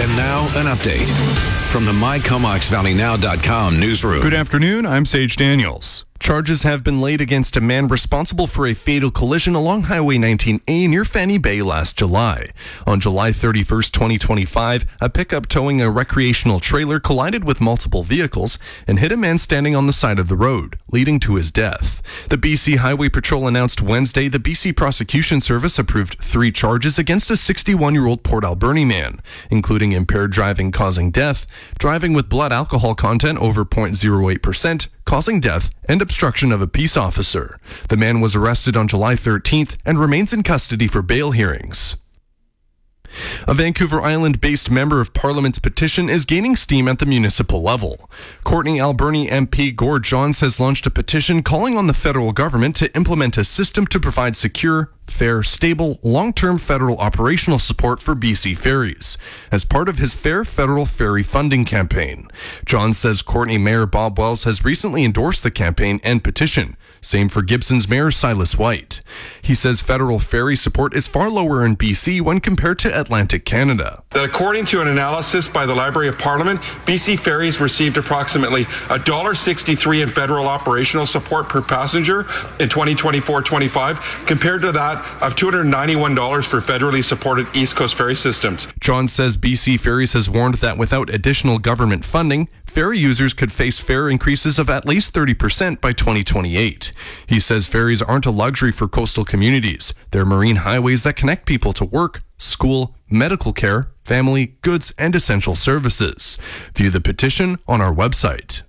And now, an update from the MyComoxValleyNow.com newsroom. Good afternoon, I'm Sage Daniels. Charges have been laid against a man responsible for a fatal collision along Highway 19A near Fanny Bay last July. On July 31st, 2025, a pickup towing a recreational trailer collided with multiple vehicles and hit a man standing on the side of the road, leading to his death. The BC Highway Patrol announced Wednesday the BC Prosecution Service approved 3 charges against a 61-year-old Port Alberni man, including impaired driving causing death, driving with blood alcohol content over 0.08%, causing death, and obstruction of a peace officer. The man was arrested on July 13th and remains in custody for bail hearings. A Vancouver Island-based Member of Parliament's petition is gaining steam at the municipal level. Courtney Alberni MP Gord Johns has launched a petition calling on the federal government to implement a system to provide secure, fair, stable, long-term federal operational support for BC ferries as part of his Fair Federal Ferry Funding campaign. Johns says Courtney Mayor Bob Wells has recently endorsed the campaign and petition. Same for Gibson's Mayor Silas White. He says federal ferry support is far lower in BC when compared to Atlantic Canada. That according to an analysis by the Library of Parliament, BC Ferries received approximately $1.63 in federal operational support per passenger in 2024-25 compared to that of $291 for federally supported East Coast ferry systems. John says BC Ferries has warned that without additional government funding, ferry users could face fare increases of at least 30% by 2028. He says ferries aren't a luxury for coastal communities. They're marine highways that connect people to work, school, medical care, family, goods, and essential services. View the petition on our website.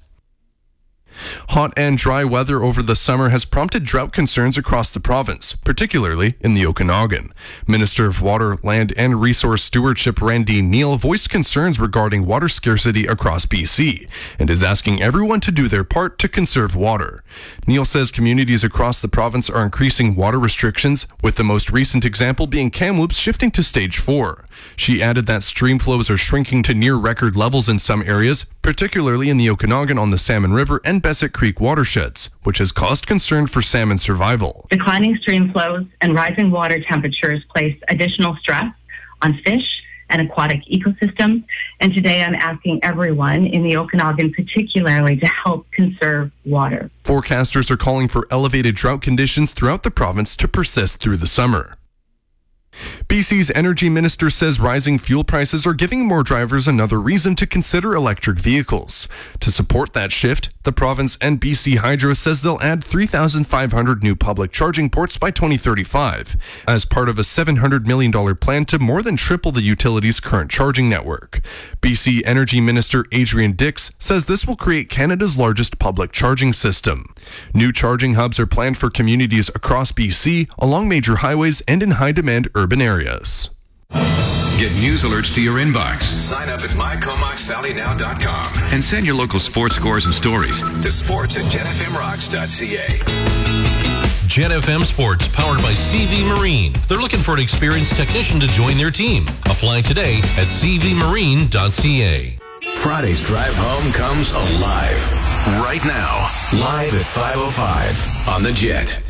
Hot and dry weather over the summer has prompted drought concerns across the province, particularly in the Okanagan. Minister of Water, Land and Resource Stewardship Randy Neal voiced concerns regarding water scarcity across BC and is asking everyone to do their part to conserve water. Neal says communities across the province are increasing water restrictions, with the most recent example being Kamloops shifting to Stage 4. She added that stream flows are shrinking to near record levels in some areas, particularly in the Okanagan on the Salmon River and Bessett Creek watersheds, which has caused concern for salmon survival. Declining stream flows and rising water temperatures place additional stress on fish and aquatic ecosystems. And today I'm asking everyone in the Okanagan particularly to help conserve water. Forecasters are calling for elevated drought conditions throughout the province to persist through the summer. BC's energy minister says rising fuel prices are giving more drivers another reason to consider electric vehicles. To support that shift, the province and BC Hydro says they'll add 3,500 new public charging ports by 2035 as part of a $700 million plan to more than triple the utility's current charging network. BC Energy Minister Adrian Dix says this will create Canada's largest public charging system. New charging hubs are planned for communities across BC, along major highways, and in high-demand urban areas. Get news alerts to your inbox. Sign up at MyComoxValleyNow.com and send your local sports scores and stories to sports@GenFMRocks.ca. Gen FM Sports, powered by CV Marine. They're looking for an experienced technician to join their team. Apply today at cvmarine.ca. Friday's drive home comes alive right now. Live at 5:05 on The Jet.